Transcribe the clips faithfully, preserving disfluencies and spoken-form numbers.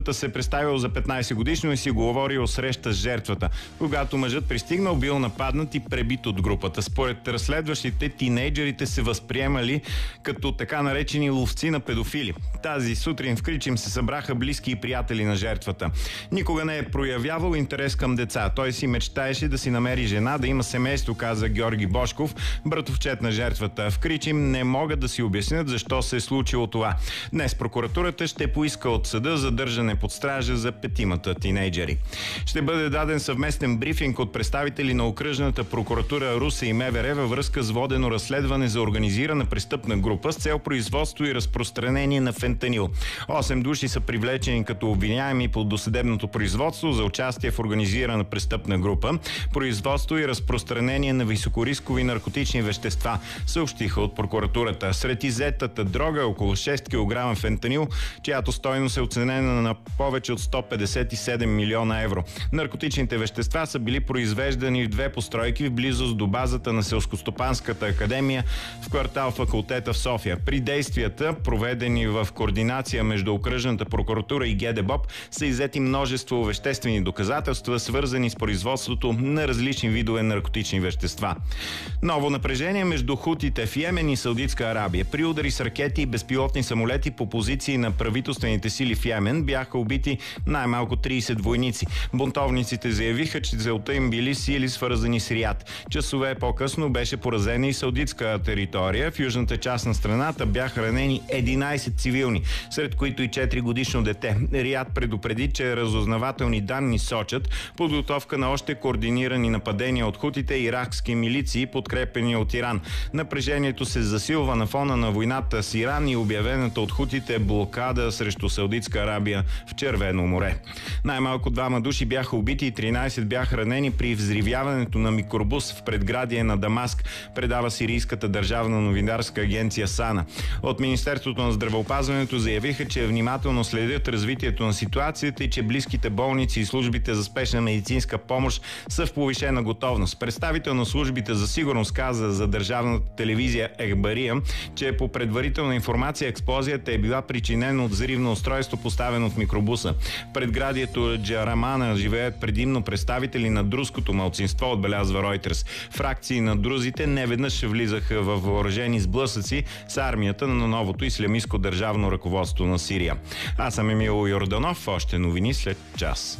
се представил за петнайсет годишно и си говорил среща с жертвата. Когато мъжът пристигнал, бил нападнат и пребит от групата. Според разследващите, тинейджерите се възприемали като така наречени ловци на педофили. Тази сутрин в Кричим се събраха близки и приятели на жертвата. Никога не е проявявал интерес към деца. Той си мечтаеше да си намери жена, да има семейство, каза Георги Бошков, братовчет на жертвата. В Кричим не могат да си обяснят защо се е случило това. Днес прокуратурата ще поиска от съда задържане под стража за петимата тинейджери. Ще бъде даден съвместен брифинг от представители на окръжната прокуратура Русе и МВР във връзка с водено разследване за организирана престъпна група с цел производство и разпространение на фентанил. Осем души са привлечени като обвиняеми по досъдебното производство за участие в организирана престъпна група, производство и разпространение на високорискови наркотични вещества, съобщиха от прокуратурата. Сред иззетата дрога около шест килограма фентанил, чиято стойност е оценена на повече от сто петдесет и седем милиона евро. Наркотичните вещества са били произвеждани в две постройки в близост до базата на Селскостопанската академия в квартал Факултета в София. При действията, проведени в координация между окръжната прокуратура и ГДБОП, са иззети множество веществени доказателства, свързани с производството на различни видове наркотични вещества. Ново напрежение между хутите в Йемен и Саудитска Арабия. При удари с ракети и безпилотни самолети по позиции на правителствените сили в Йемен бяха убити най-малко трийсет войници. Бунтовниците заявиха, че целта им били сили свързани с Риад. Часове по-късно беше поразена и саудитска територия. В южната част на страната бяха ранени единайсет цивилни, сред които и четири годишно дете. Риад предупреди, че разузнавателни данни сочат подготовка на още координирани нападения от хутите и иракски милиции, подкрепени от Иран. Напрежението се засилва на фона на войната с Иран и обявената от хутите блокада срещу Саудитска Арабия в Червено море. Най-малко двама души бяха убити и тринайсет бяха ранени при взривяването на микробус в предградие на Дамаск, предава сирийската държавна новинарска агенция САНА. От Министерството на здравеопазването заявиха, че внимателно следят развитието на ситуацията и че близките болници и службите за спешна медицинска помощ са в повишена готовност. Представител на службите за сигурност каза за държавната телевизия Ехбария, че по предварителна информация експлозията е била причинена от взривно устройство, поставено в микробуса. В предградието Джарамана живеят предимно представители на друзкото малцинство, отбелязва Ройтерс. Фракции на друзите неведнъж влизаха във въоръжени сблъсъци с армията на новото ислямистко държавно ръководство на Сирия. Аз съм Емил Йорданов. Още новини след час.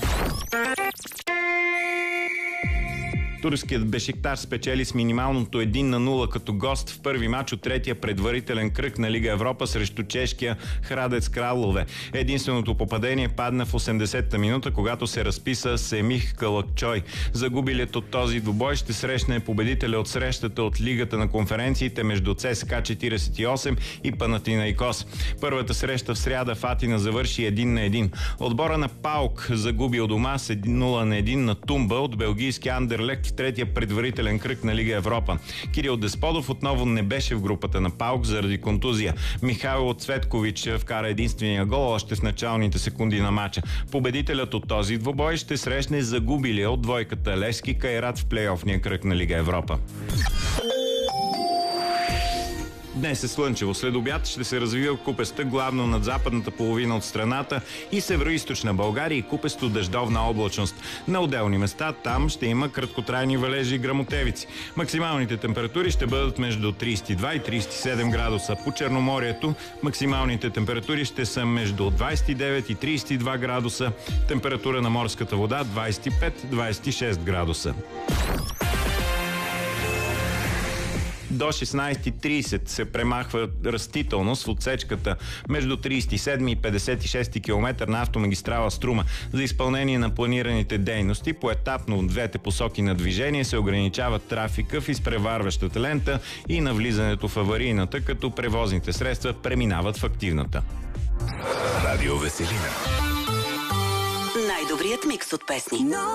Турският Бешикташ спечели с минималното един на нула като гост в първи мач от третия предварителен кръг на Лига Европа срещу чешкия Храдец Кралове. Единственото попадение падна в осемдесетта минута, когато се разписа Семих Калакчой. Загубилият от този двубой ще срещне победителя от срещата от Лигата на конференциите между ЦСКА четирийсет и осем и Панатинаикос. Първата среща в сряда в Атина завърши един на един. Отбора на ПАОК загуби от дома с нула на един на Тумба от белгийски Андерлект в третия предварителен кръг на Лига Европа. Кирил Десподов отново не беше в групата на ПАОК заради контузия. Михайло Цветкович вкара единствения гол още в началните секунди на матча. Победителят от този двубой ще срещне загубилия от двойката Левски Кайрат в плейофния кръг на Лига Европа. Днес е слънчево. След обяд ще се развива купеста главно над западната половина от страната и североизточна България и купесто дъждовна облачност. На отделни места там ще има краткотрайни валежи и гръмотевици. Максималните температури ще бъдат между трийсет и два и трийсет и седем градуса. По Черноморието максималните температури ще са между двайсет и девет и трийсет и два градуса. Температура на морската вода двайсет и пет до двайсет и шест градуса. До шестнайсет и трийсет се премахва растителност в отсечката между трийсет и седми и петдесет и шести километър на автомагистрала Струма. За изпълнение на планираните дейности поетапно от двете посоки на движение се ограничава трафика в изпреварващата лента и навлизането в аварийната, като превозните средства преминават в активната. Радио Веселина. Най-добрият микс от песни.